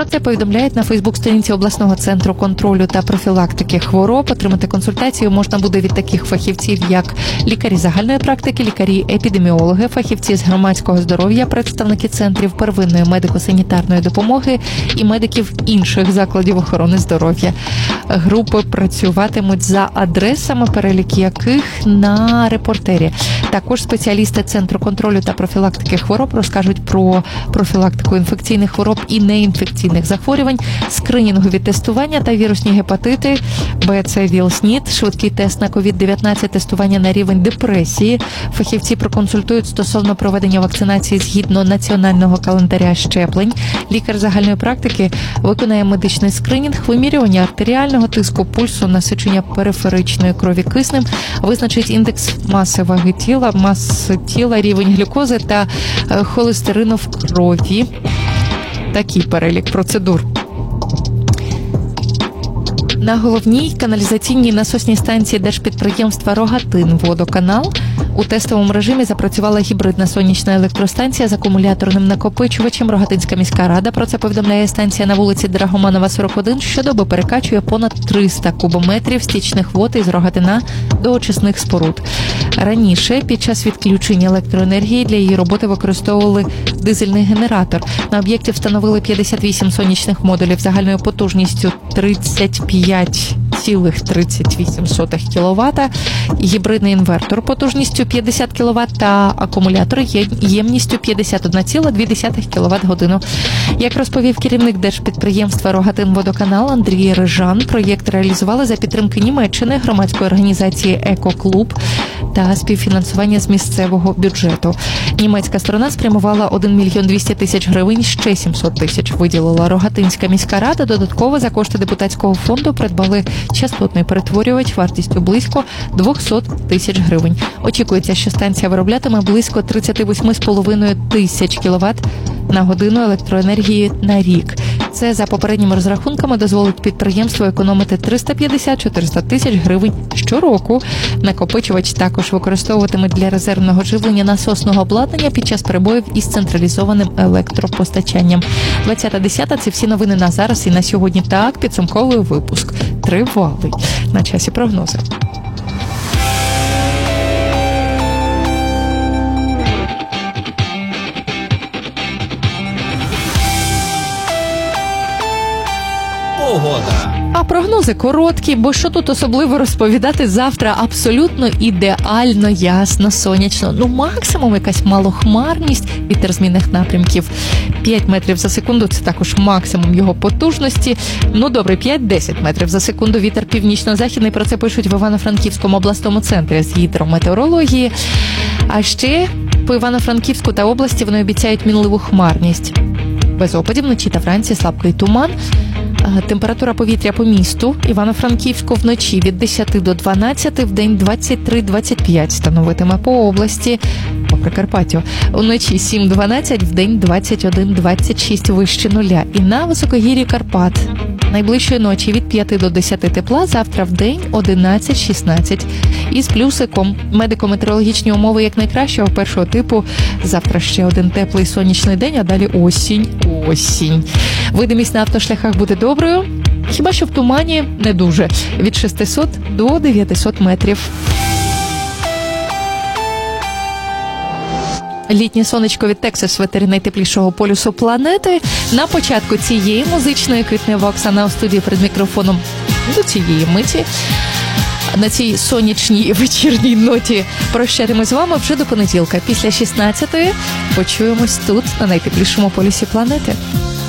Про це повідомляють на Фейсбук-сторінці обласного центру контролю та профілактики хвороб. Отримати консультацію можна буде від таких фахівців, як лікарі загальної практики, лікарі-епідеміологи, фахівці з громадського здоров'я, представники центрів первинної медико-санітарної допомоги і медиків інших закладів охорони здоров'я. Групи працюватимуть за адресами, перелік яких на репортері. Також спеціалісти Центру контролю та профілактики хвороб розкажуть про профілактику інфекційних хвороб і неінфекційних захворювань, скринінгові тестування та вірусні гепатити, БЦ, ВІЛ, СНІД, швидкий тест на COVID-19, тестування на рівень депресії. Фахівці проконсультують стосовно проведення вакцинації згідно національного календаря щеплень. Лікар загальної практики виконає медичний скринінг, вимірювання артеріального тиску, пульсу, насичення периферичної крові киснем, визначить індекс маси ваги тіла, маси тіла, рівень глюкози та холестерину в крові. Такий перелік процедур. На головній каналізаційній насосній станції держпідприємства «Рогатинводоканал» у тестовому режимі запрацювала гібридна сонячна електростанція з акумуляторним накопичувачем. Рогатинська міська рада, про це повідомляє станція на вулиці Драгоманова, 41, щодоби перекачує понад 300 кубометрів стічних вод із Рогатина до очисних споруд. Раніше, під час відключення електроенергії, для її роботи використовували дизельний генератор. На об'єкті встановили 58 сонячних модулів загальною потужністю 35,38 кВт, гібридний інвертор потужністю 50 кВт та акумулятор ємністю 51,2 кВт-годину. Як розповів керівник держпідприємства «Рогатинводоканал» Андрій Рижан, проєкт реалізували за підтримки Німеччини, громадської організації «Еко-клуб» та співфінансування з місцевого бюджету. Німецька сторона спрямувала 1 мільйон 200 тисяч гривень, ще 700 тисяч виділила Рогатинська міська рада. Додатково за кошти депутатського фонду придбали частотний перетворювач вартістю близько 200 тисяч гривень. Очікується, що станція вироблятиме близько 38,5 тисяч кВт на годину електроенергії на рік. Це, за попередніми розрахунками, дозволить підприємству економити 350-400 тисяч гривень щороку. Накопичувач також використовуватимуть для резервного живлення насосного обладнання під час перебоїв із централізованим електропостачанням. 20.10 – це всі новини на зараз і на сьогодні. Так, підсумковий випуск. Тривалий. На часі прогнози. Погода. А прогнози короткі, бо що тут особливо розповідати, завтра абсолютно ідеально, ясно, сонячно. Максимум якась малохмарність, вітер змінних напрямків. 5 метрів за секунду – це також максимум його потужності. Добре, 5-10 метрів за секунду. Вітер північно-західний, про це пишуть в Івано-Франківському обласному центрі з гідрометеорології. А ще по Івано-Франківську та області вони обіцяють мінливу хмарність. Без опадів, вночі та вранці слабкий туман. Температура повітря по місту Івано-Франківську вночі від 10 до 12, вдень 23-25 становитиме по області, по Прикарпаттю. Вночі 7-12, вдень 21-26 вище нуля. І на високогір'ї Карпат найближчої ночі від 5 до 10 тепла, завтра вдень 11-16. І з плюсиком медико-метеорологічні умови як найкращого першого типу. Завтра ще один теплий сонячний день, а далі осінь. Видимість на автошляхах буде доброю, хіба що в тумані не дуже. Від 600 до 900 метрів. Літнє сонечко від Texas ветері найтеплішого полюсу планети. На початку цієї музичної квітнева Оксана у студії перед мікрофоном до цієї миті. На цій сонячній вечірній ноті прощаємось з вами вже до понеділка. Після 16-ї почуємось тут, на найтеплішому полюсі планети.